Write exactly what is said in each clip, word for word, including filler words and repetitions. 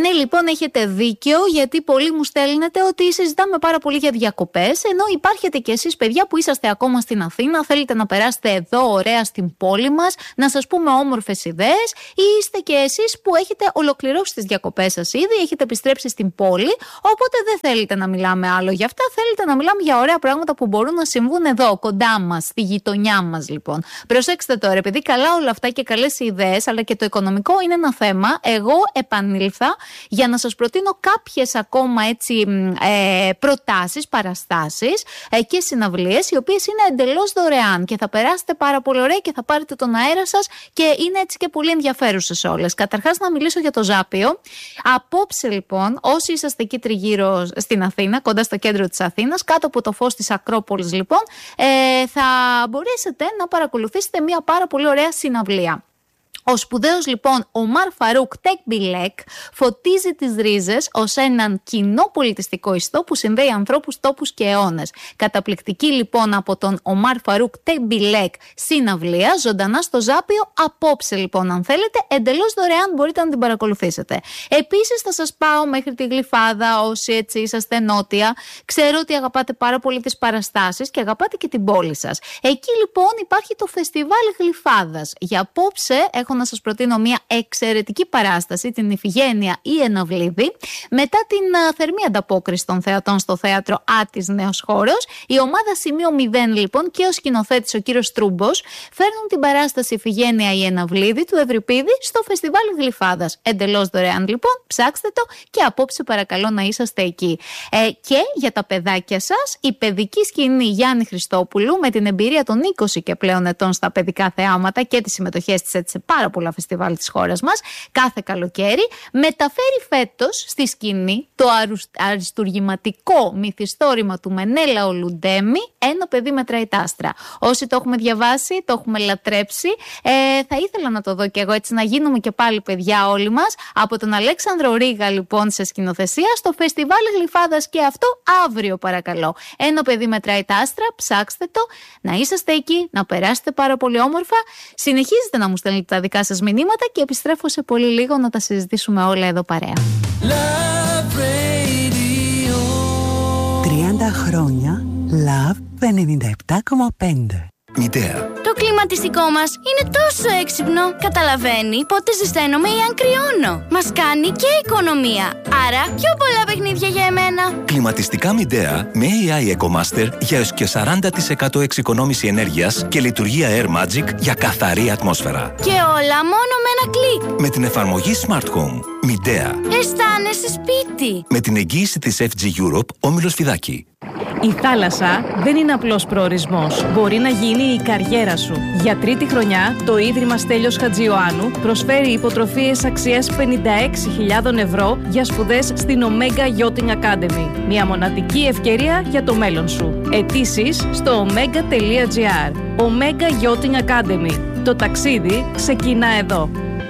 ναι, λοιπόν, έχετε δίκιο, γιατί πολλοί μου στέλνετε ότι συζητάμε πάρα πολύ για διακοπές, ενώ υπάρχετε κι εσείς, παιδιά, που είσαστε ακόμα στην Αθήνα, θέλετε να περάσετε εδώ ωραία στην πόλη μας, να σας πούμε όμορφες ιδέες, ή είστε και εσείς που έχετε ολοκληρώσει τις διακοπές σας ήδη, έχετε επιστρέψει στην πόλη, οπότε δεν θέλετε να μιλάμε άλλο για αυτά, θέλετε να μιλάμε για ωραία πράγματα που μπορούν να συμβούν εδώ, κοντά μας, στη γειτονιά μας, λοιπόν. Προσέξτε τώρα, επειδή καλά όλα αυτά και καλές ιδέες, αλλά και το οικονομικό είναι ένα θέμα, εγώ επανήλθα για να σας προτείνω κάποιες ακόμα έτσι ε, προτάσεις, παραστάσεις ε, και συναυλίες, οι οποίες είναι εντελώς δωρεάν και θα περάσετε πάρα πολύ ωραία και θα πάρετε τον αέρα σας και είναι έτσι και πολύ ενδιαφέρουσες όλες. Καταρχάς, να μιλήσω για το Ζάπιο. Απόψε, λοιπόν, όσοι είσαστε εκεί τριγύρω στην Αθήνα, κοντά στο κέντρο της Αθήνας, κάτω από το φως της Ακρόπολης, λοιπόν, ε, θα μπορέσετε να παρακολουθήσετε μια πάρα πολύ ωραία συναυλία. Ο σπουδαίος, λοιπόν Ομάρ Φαρούκ Τεκμπιλέκ φωτίζει τις ρίζες ως έναν κοινό πολιτιστικό ιστό που συνδέει ανθρώπους, τόπους και αιώνες. Καταπληκτική, λοιπόν, από τον Ομάρ Φαρούκ Τεκμπιλέκ συναυλία, ζωντανά στο Ζάπιο, απόψε, λοιπόν, αν θέλετε, εντελώς δωρεάν μπορείτε να την παρακολουθήσετε. Επίσης θα σας πάω μέχρι τη Γλυφάδα, όσοι έτσι είσαστε νότια. Ξέρω ότι αγαπάτε πάρα πολύ τις παραστάσεις και αγαπάτε και την πόλη σας. Εκεί, λοιπόν, υπάρχει το φεστιβάλ Γλυφάδας. Για απόψε έχω να σας προτείνω μια εξαιρετική παράσταση, την Ιφηγένεια η Εναυλίδη. Μετά την uh, θερμή ανταπόκριση των θεατών στο θέατρο Άττης Νέος Χώρος, η ομάδα Σημείο μηδέν, λοιπόν, και ο σκηνοθέτης ο κύριος Τρούμπος φέρνουν την παράσταση Ιφηγένεια η Εναυλίδη του Ευρυπίδη στο φεστιβάλ Γλυφάδας. Εντελώς δωρεάν, λοιπόν, ψάξτε το και απόψε παρακαλώ να είσαστε εκεί. Ε, και για τα παιδάκια σας, η παιδική σκηνή Γιάννη Χριστόπουλου, με την εμπειρία των είκοσι και πλέον ετών στα παιδικά θεάματα και τις συμμετοχές της έτσι πάρα πολλά φεστιβάλ της χώρας μας κάθε καλοκαίρι, μεταφέρει φέτος στη σκηνή το αριστουργηματικό μυθιστόρημα του Μενέλαο Λουντέμι, Ένα παιδί μετράει τ' άστρα. Όσοι το έχουμε διαβάσει, το έχουμε λατρέψει, ε, θα ήθελα να το δω κι εγώ, έτσι να γίνουμε και πάλι παιδιά όλοι μας. Από τον Αλέξανδρο Ρίγα, λοιπόν, σε σκηνοθεσία, στο φεστιβάλ Γλυφάδας, και αυτό αύριο, παρακαλώ. Ένα παιδί μετράει τ' άστρα, ψάξτε το, να είσαστε εκεί, να περάσετε πάρα πολύ όμορφα. Συνεχίζετε να μου στέλνετε τα δικά σας μηνύματα και επιστρέφω σε πολύ λίγο να τα συζητήσουμε όλα εδώ παρέα. τριάντα χρόνια Love ενενήντα επτά κόμμα πέντε. Μητέα. Το κλιματιστικό μας είναι τόσο έξυπνο. Καταλαβαίνει πότε ζεσταίνομαι ή αν κρυώνω. Μας κάνει και οικονομία. Άρα πιο πολλά παιχνίδια για εμένα. Κλιματιστικά Μητέα με έι άι EcoMaster για έως και σαράντα τοις εκατό εξοικονόμηση ενέργειας και λειτουργία Air Magic για καθαρή ατμόσφαιρα. Και όλα μόνο με ένα κλικ. Με την εφαρμογή Smart Home. Μητέα. Αισθάνεσαι σπίτι. Με την εγγύηση της εφ τζι Europe, Όμιλος Φιδάκη. Η θάλασσα δεν είναι απλός προορισμός. Μπορεί να γίνει η καριέρα σου. Για τρίτη χρονιά, το Ίδρυμα Στέλιος Χατζιωάννου προσφέρει υποτροφίες αξίας πενήντα έξι χιλιάδες ευρώ για σπουδές στην Omega Yachting Academy. Μια μοναδική ευκαιρία για το μέλλον σου. Αιτήσεις στο omega τελεία gr. Omega Yachting Academy. Το ταξίδι ξεκινά εδώ.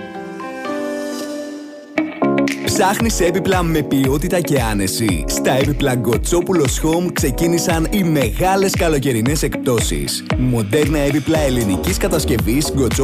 Ψάχνεις έπιπλα με ποιότητα και άνεση? Στα έπιπλα Γκοτσόπουλος Home ξεκίνησαν οι μεγάλες καλοκαιρινές εκπτώσεις. Μοντέρνα έπιπλα ελληνικής κατασκευής Γκοτσόπουλος